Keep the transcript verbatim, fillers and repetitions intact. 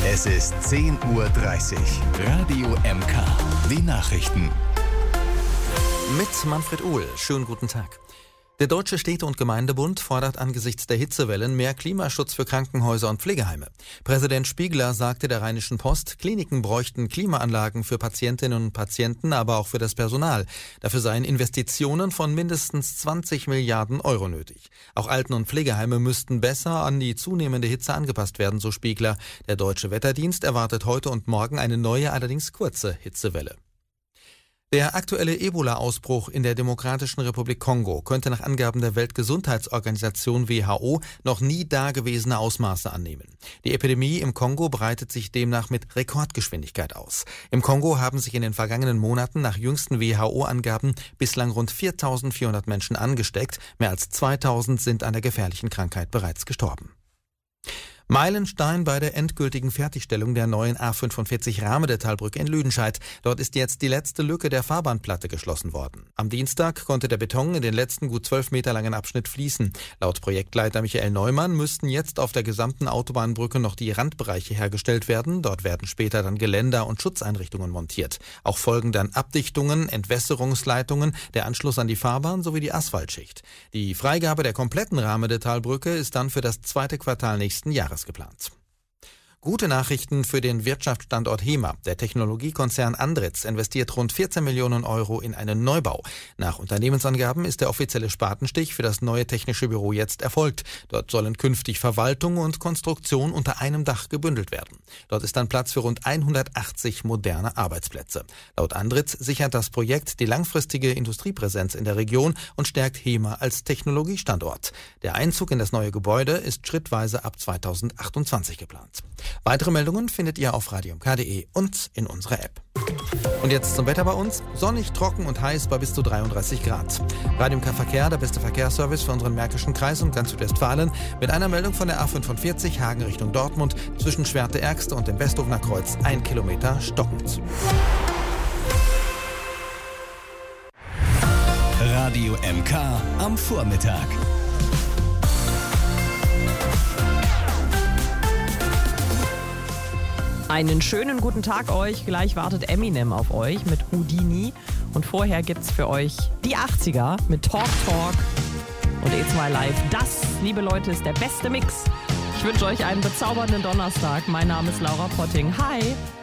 Es ist zehn Uhr dreißig. Radio M K. Die Nachrichten. Mit Manfred Uhl. Schönen guten Tag. Der Deutsche Städte- und Gemeindebund fordert angesichts der Hitzewellen mehr Klimaschutz für Krankenhäuser und Pflegeheime. Präsident Spiegler sagte der Rheinischen Post, Kliniken bräuchten Klimaanlagen für Patientinnen und Patienten, aber auch für das Personal. Dafür seien Investitionen von mindestens zwanzig Milliarden Euro nötig. Auch Alten- und Pflegeheime müssten besser an die zunehmende Hitze angepasst werden, so Spiegler. Der Deutsche Wetterdienst erwartet heute und morgen eine neue, allerdings kurze Hitzewelle. Der aktuelle Ebola-Ausbruch in der Demokratischen Republik Kongo könnte nach Angaben der Weltgesundheitsorganisation W H O noch nie dagewesene Ausmaße annehmen. Die Epidemie im Kongo breitet sich demnach mit Rekordgeschwindigkeit aus. Im Kongo haben sich in den vergangenen Monaten nach jüngsten W H O-Angaben bislang rund viertausendvierhundert Menschen angesteckt. Mehr als zweitausend sind an der gefährlichen Krankheit bereits gestorben. Meilenstein bei der endgültigen Fertigstellung der neuen A fünfundvierzig Rahmedettalbrücke in Lüdenscheid. Dort ist jetzt die letzte Lücke der Fahrbahnplatte geschlossen worden. Am Dienstag konnte der Beton in den letzten gut zwölf Meter langen Abschnitt fließen. Laut Projektleiter Michael Neumann müssten jetzt auf der gesamten Autobahnbrücke noch die Randbereiche hergestellt werden. Dort werden später dann Geländer und Schutzeinrichtungen montiert. Auch folgen dann Abdichtungen, Entwässerungsleitungen, der Anschluss an die Fahrbahn sowie die Asphaltschicht. Die Freigabe der kompletten Rahmedettalbrücke ist dann für das zweite Quartal nächsten Jahres geplant. Gute Nachrichten für den Wirtschaftsstandort HEMA. Der Technologiekonzern Andritz investiert rund vierzehn Millionen Euro in einen Neubau. Nach Unternehmensangaben ist der offizielle Spatenstich für das neue technische Büro jetzt erfolgt. Dort sollen künftig Verwaltung und Konstruktion unter einem Dach gebündelt werden. Dort ist dann Platz für rund hundertachtzig moderne Arbeitsplätze. Laut Andritz sichert das Projekt die langfristige Industriepräsenz in der Region und stärkt HEMA als Technologiestandort. Der Einzug in das neue Gebäude ist schrittweise ab zweitausendachtundzwanzig geplant. Weitere Meldungen findet ihr auf radio m k punkt d e und in unserer App. Und jetzt zum Wetter bei uns. Sonnig, trocken und heiß bei bis zu dreiunddreißig Grad. Radio M K Verkehr, der beste Verkehrsservice für unseren Märkischen Kreis und ganz Südwestfalen. Mit einer Meldung von der A fünfundvierzig Hagen Richtung Dortmund zwischen Schwerte-Ergste und dem Westhofener Kreuz ein Kilometer stockend. Radio M K am Vormittag. Einen schönen guten Tag euch. Gleich wartet Eminem auf euch mit Houdini. Und vorher gibt's für euch die achtziger mit Talk Talk und E zwei Live. Das, liebe Leute, ist der beste Mix. Ich wünsche euch einen bezaubernden Donnerstag. Mein Name ist Laura Potting. Hi!